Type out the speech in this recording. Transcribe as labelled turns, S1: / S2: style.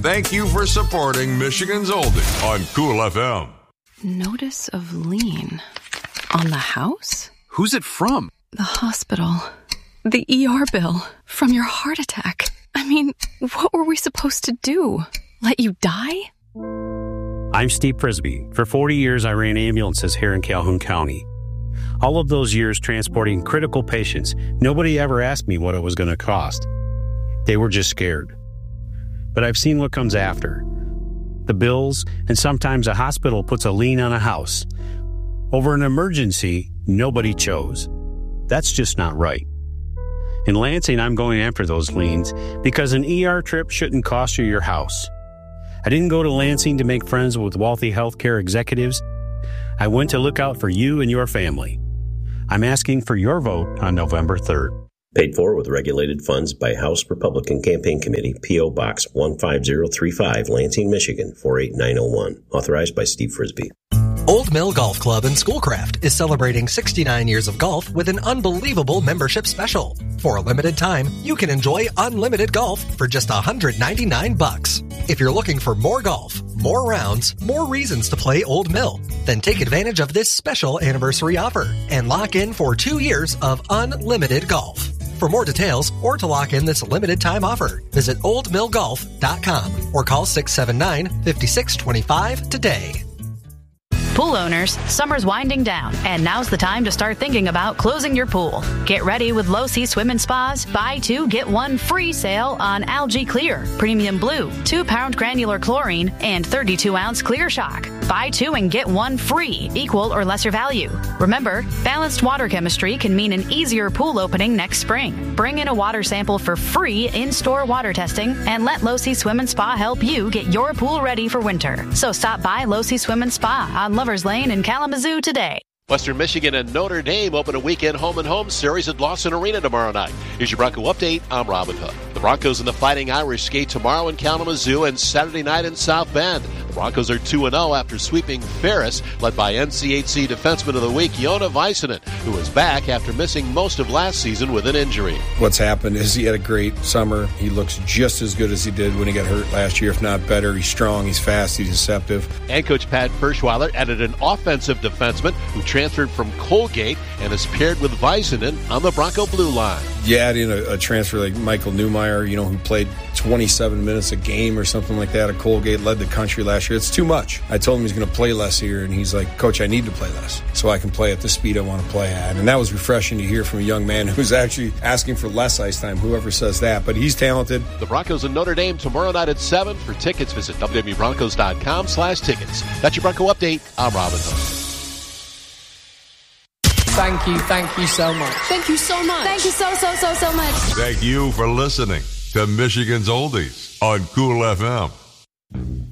S1: Thank you for supporting Michigan's Oldie on Cool FM.
S2: Notice of lien on the house?
S3: Who's it from?
S2: The hospital. The ER bill from your heart attack. I mean, what were we supposed to do? Let you die?
S4: I'm Steve Frisbee. For 40 years, I ran ambulances here in Calhoun County. All of those years transporting critical patients, nobody ever asked me what it was going to cost. They were just scared. But I've seen what comes after. The bills, and sometimes a hospital puts a lien on a house. Over an emergency nobody chose. That's just not right. In Lansing, I'm going after those liens because an ER trip shouldn't cost you your house. I didn't go to Lansing to make friends with wealthy healthcare executives. I went to look out for you and your family. I'm asking for your vote on November 3rd.
S5: Paid for with regulated funds by House Republican Campaign Committee, P.O. Box 15035, Lansing, Michigan, 48901. Authorized by Steve Frisbee.
S6: Old Mill Golf Club in Schoolcraft is celebrating 69 years of golf with an unbelievable membership special. For a limited time, you can enjoy unlimited golf for just $199. If you're looking for more golf, more rounds, more reasons to play Old Mill, then take advantage of this special anniversary offer and lock in for 2 years of unlimited golf. For more details or to lock in this limited time offer, visit oldmillgolf.com or call 679-5625 today.
S7: Pool owners, summer's winding down, and now's the time to start thinking about closing your pool. Get ready with Low Sea Swim and Spa's buy 2, get 1 free sale on Algae Clear, Premium Blue, 2-pound granular chlorine, and 32-ounce Clear Shock. Buy 2 and get 1 free, equal or lesser value. Remember, balanced water chemistry can mean an easier pool opening next spring. Bring in a water sample for free in-store water testing and let Low Sea Swim and Spa help you get your pool ready for winter. So stop by Low Sea Swim and Spa on Lovers Lane in Kalamazoo today.
S8: Western Michigan and Notre Dame open a weekend home-and-home series at Lawson Arena tomorrow night. Here's your Bronco update. I'm Robin Hood. The Broncos and the Fighting Irish skate tomorrow in Kalamazoo and Saturday night in South Bend. The Broncos are 2-0 after sweeping Ferris, led by NCHC Defenseman of the Week, Jona Väisänen, who is back after missing most of last season with an injury.
S9: What's happened is he had a great summer. He looks just as good as he did when he got hurt last year, if not better. He's strong, he's fast, he's deceptive.
S8: And Coach Pat Ferschweiler added an offensive defenseman who transferred from Colgate and is paired with Väisänen on the Bronco blue line.
S9: You add in a transfer like Michael Newmeyer, who played 27 minutes a game or something like that at Colgate, led the country last year. It's too much. I told him he's going to play less here, and he's like, Coach, I need to play less so I can play at the speed I want to play at. And that was refreshing to hear from a young man who's actually asking for less ice time, whoever says that. But he's talented.
S8: The Broncos and Notre Dame tomorrow night at 7. For tickets, visit www.broncos.com/tickets. That's your Bronco update. I'm Robin Hood.
S10: Thank you so much.
S11: Thank you so much.
S12: Thank you so much.
S1: Thank you for listening to Michigan's Oldies on Cool FM.